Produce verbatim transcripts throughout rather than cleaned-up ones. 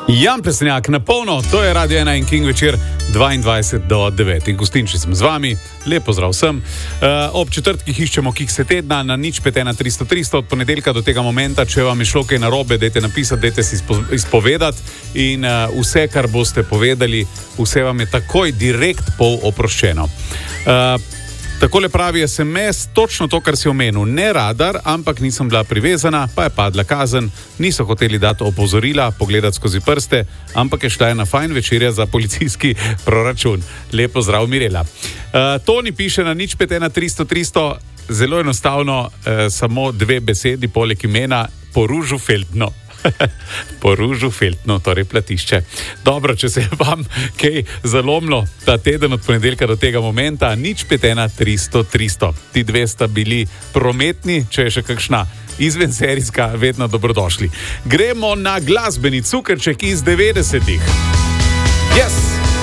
Jan Plesnjak na polno, to je Radio ena in King večer dvaindvajset do devet. In Gostinči sem z vami, lep pozdrav vsem. Uh, ob četrtkih iščemo kikse tedna na nič pet ena tristo tristo od ponedeljka do tega momenta. Če vam je šlo kaj narobe, dajte napisati, dajte si izpovedati in uh, vse, kar boste povedali, vse vam je takoj direkt pol oproščeno. Uh, Takole pravi es em es, točno to, kar si omenil, ne radar, ampak nisem bila privezana, pa je padla kazen, niso hoteli dati opozorila, pogledati skozi prste, ampak je šla ena fajn večerja za policijski proračun. Lepo zdrav, Mirela. Uh, Toni piše na nič pet ena tristo tristo, zelo enostavno, uh, samo dve besedi, poleg imena, po Ružu Feltno. Po Ružu Feltno, torej platišče. Dobro, če se je vam kaj zalomilo ta teden od ponedeljka do tega momenta, nič pet ena tristo tristo. Ti dve sta bili prometni, če je še kakšna izvenserijska, vedno dobrodošli. Gremo na glasbeni cukrček iz devetdesetih. Yes!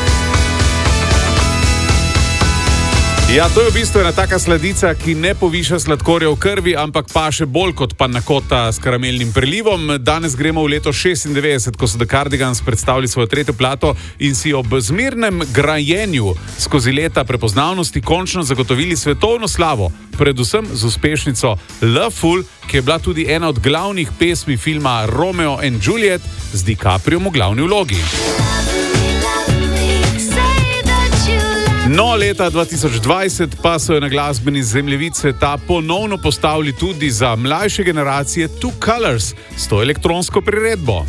Ja, to je v bistvu ena taka sladica, ki ne poviša sladkorja v krvi, ampak pa še bolj kot panakota s karamelnim prelivom. Danes gremo v leto šestindevetdeset, ko so The Cardigans predstavili svojo tretjo plato in si ob zmernem grajenju skozi leta prepoznavnosti končno zagotovili svetovno slavo, predvsem z uspešnico Loveful, ki je bila tudi ena od glavnih pesmi filma Romeo and Juliet z DiCapriom v glavni vlogi. No, leta dva tisoč dvajset pa so jo na glasbeni zemljevid sveta ponovno postavili tudi za mlajše generacije Two Colors s to elektronsko priredbo.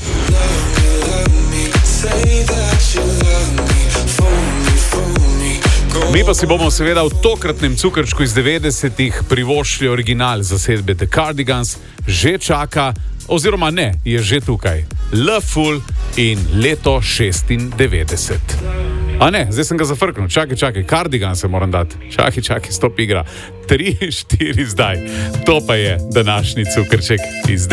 Mi pa si bomo seveda v tokratnem cukrčku iz devetdesetih privoščili original zasedbe The Cardigans, že čaka, oziroma ne, je že tukaj. Loveful in leto šestindevetdeset. A ne, zdaj sem ga zafrknil. Čakaj, čakaj, Cardigan se moram dati. Čakaj, čakaj, stop igra. Tri, štiri zdaj. To pa je današnji cukrček iz